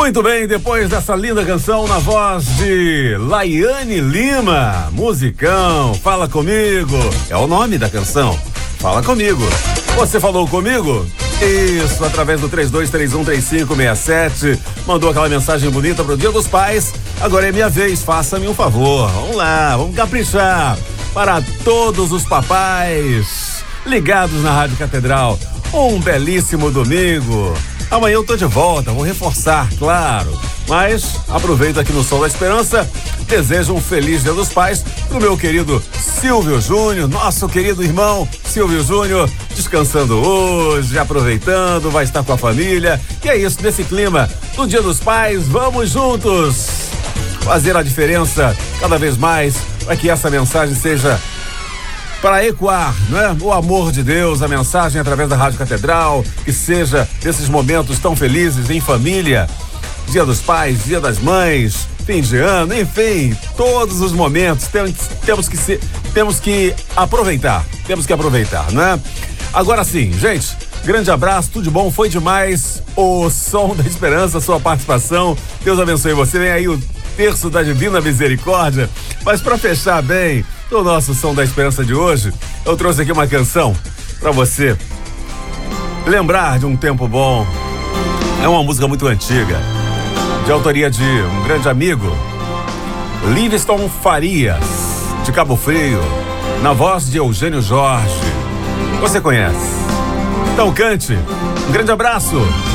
Muito bem, depois dessa linda canção na voz de Laiane Lima, musicão, Fala Comigo, é o nome da canção, Fala Comigo. Você falou comigo? Isso, através do 32313567, mandou aquela mensagem bonita pro Dia dos Pais. Agora é minha vez, faça-me um favor, vamos lá, vamos caprichar. Para todos os papais ligados na Rádio Catedral, um belíssimo domingo. Amanhã eu tô de volta, vou reforçar, claro. Mas aproveito aqui no Sol da Esperança, desejo um feliz Dia dos Pais pro meu querido Silvio Júnior, nosso querido irmão Silvio Júnior, descansando hoje, aproveitando, vai estar com a família. E é isso, nesse clima do Dia dos Pais, vamos juntos fazer a diferença cada vez mais para que essa mensagem seja para ecoar, não é? O amor de Deus, a mensagem através da Rádio Catedral, que seja desses momentos tão felizes em família, Dia dos Pais, Dia das Mães, fim de ano, enfim, todos os momentos temos que aproveitar, não é? Agora sim, gente, grande abraço, tudo de bom, foi demais o Som da Esperança, sua participação, Deus abençoe você, vem aí o terço da Divina Misericórdia, mas para fechar bem o nosso Som da Esperança de hoje, eu trouxe aqui uma canção para você lembrar de um tempo bom. É uma música muito antiga, de autoria de um grande amigo, Livingston Farias, de Cabo Frio, na voz de Eugênio Jorge. Você conhece? Então cante. Um grande abraço.